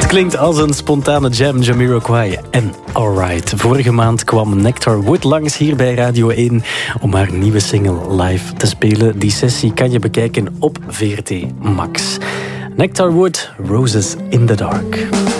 Klinkt als een spontane jam, Jamiroquai en Alright. Vorige maand kwam Nectar Wood langs hier bij Radio 1 om haar nieuwe single live te spelen. Die sessie kan je bekijken op VRT Max. Nectar Wood, Roses in the Dark.